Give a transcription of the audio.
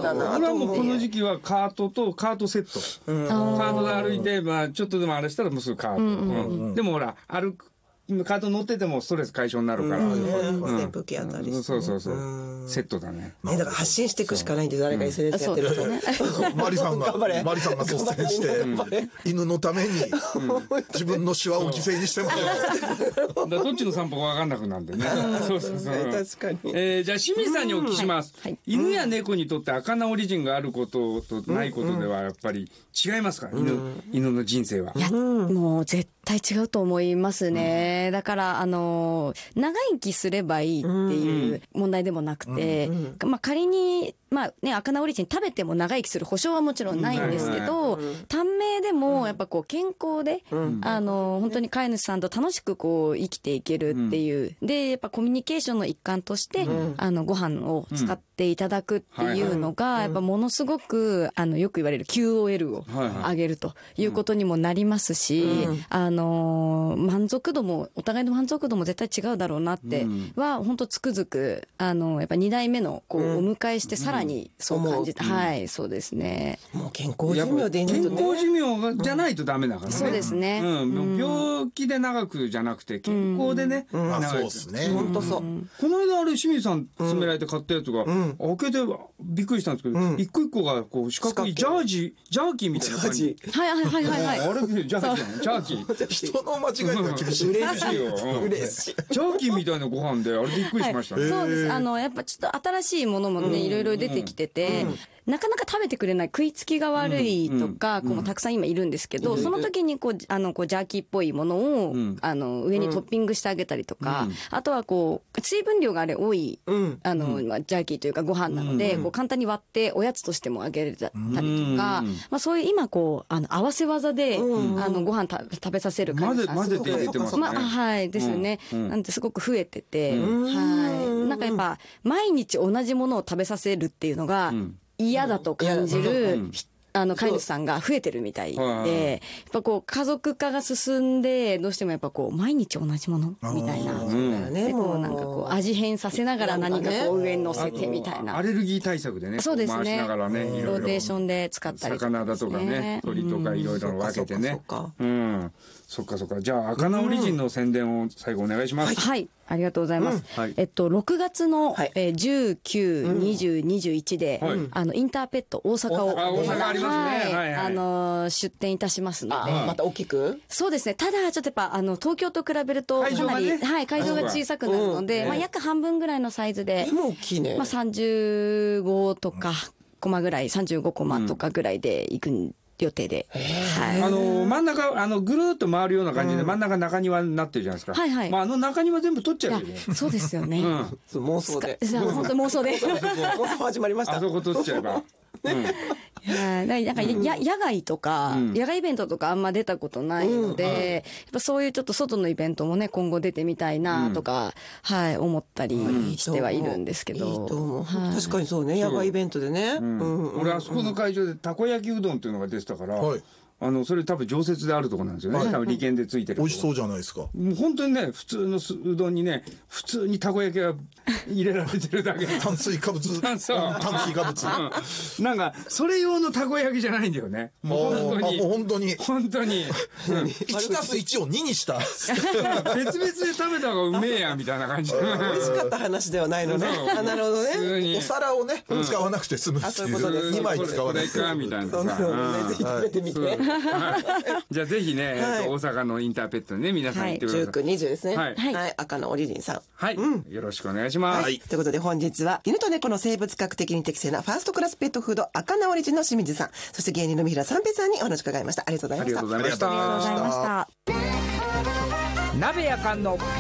だな。 これはもうこの時期はカートとカートセット。カートで歩いて、まあちょっとでもあれしたらもうすぐカート。でもほら、歩く。カート乗っててもストレス解消になるから。 扇風機あったりして。 そうそうそう。セットだね。 だから発信していくしかないんで、誰か SNS やってると。 マリさんが率先して、犬のために自分のシワを犠牲にしてますよ。 どっちの散歩か分かんなくなるんでね。そうそうそう。 確かに。 じゃあ清水さんにお聞きします。犬や猫にとって赤なオリジンがあることとないことではやっぱり違いますか、犬の人生は。 いや、もう絶対違うと思いますね。だから、長生きすればいいっていう問題でもなくて、まあ仮に、まあね、赤なオリジン食べても長生きする保証はもちろんないんですけど、短命でもやっぱこう健康で、本当に飼い主さんと楽しくこう生きていけるっていう。で、やっぱコミュニケーションの一環として、ご飯を使っていただくっていうのが、やっぱものすごく、よく言われる QOL を上げるということにもなりますし、満足度も、お互いの満足度も絶対違うだろうなっては、本当つくづく、やっぱ2代目のこう、お迎えしてさらにそう感じた。はい、そうですね。 もう健康寿命でいいんだとね。 健康寿命じゃないとダメだからね。 そうですね。 病気で長くじゃなくて、健康でね。 そうですね。 本当そう。 この間あれ、清水さん勧められて買ったやつが、開けてびっくりしたんですけど、一個一個がこう四角いジャーキーみたいな感じ。 はいはいはいはい。 あれ、ジャーキー。 人の間違いが厳しい。 嬉しいよ。嬉しい。 ジャーキーみたいなご飯で、あれびっくりしましたね。 そうです。やっぱちょっと新しいものもね、いろいろ出てきてて、なかなか食べてくれない、食いつきが悪いとか、こうたくさん今いるんですけど、その時にこう、ジャーキーっぽいものを、上にトッピングしてあげたりとか、あとはこう、水分量があれ多い、ジャーキーというかご飯なので、こう簡単に割っておやつとしてもあげれたりとか、まあそういう今こう、合わせ技で、ご飯食べさせる感じが混ぜて入れてますね。 はい、ですよね。なんてすごく増えてて、はい。なんかやっぱ、毎日同じものを食べさせるっていうのが、嫌だと感じる、飼い主さんが増えてるみたいで、やっぱこう、家族化が進んで、どうしてもやっぱこう、毎日同じものみたいな。で、こうなんかこう、味変させながら何かこう、上に乗せてみたいな。 アレルギー対策でね、 そうですね。 回しながらね、 ローテーションで使ったりとか。 魚だとかね、鳥とかいろいろ分けてね。そっかそっか。じゃあ、赤なオリジンの宣伝を最後お願いします。 はい。ありがとうございます。6月の19、20、21で、インターペット大阪を、 大阪ありますね。 出店いたしますので。 また大きく？ そうですね。ただ、ちょっとやっぱ、東京と比べると、かなり、はい、会場が小さくなるので、まあ、約半分ぐらいのサイズで、 もう大きいね。 まあ、35とか、コマぐらい、35コマとかぐらいで行く予定で。 はい。真ん中、ぐるーっと回るような感じで、真ん中中庭になってるじゃないですか。 はいはい。 まあ、中庭全部取っちゃうよね。 そうですよね。 妄想で。 本当妄想で。 妄想始まりました。 あそこ取っちゃえば。 なんか野外とか、野外イベントとかあんま出たことないので、やっぱそういうちょっと外のイベントもね、今後出てみたいなとか、はい、思ったりしてはいるんですけど。 いいと思う。確かにそうね、野外イベントでね。 俺、あそこの会場でたこ焼きうどんっていうのが出てたから、それ多分常設であるところなんですよね。多分利権でついてる。 美味しそうじゃないですか。もう本当にね、普通のうどんにね、普通にたこ焼きが入れられてるだけ。 炭水化物。炭水化物。 なんか、それ用のたこ焼きじゃないんだよね。もう本当に。 本当に。 本当に。 1+1を2にした。 別々で食べた方がうめえや、みたいな感じ。 美味しかった話ではないのね。なるほどね。 お皿をね、使わなくて済む。 そういうことです。 2枚使わないか、みたいなさ。 ぜひ食べてみて。 じゃあぜひね、大阪のインターペットね、皆さん行ってください。 19、20ですね。はい。赤のオリジンさん。 はい。よろしくお願いします。 ということで本日は、犬と猫の生物学的に適正なファーストクラスペットフード赤なオリジンの清水さん、そして芸人の三平三平さんにお話を伺いました。ありがとうございました。 ありがとうございました。 ありがとうございました。 鍋やかんの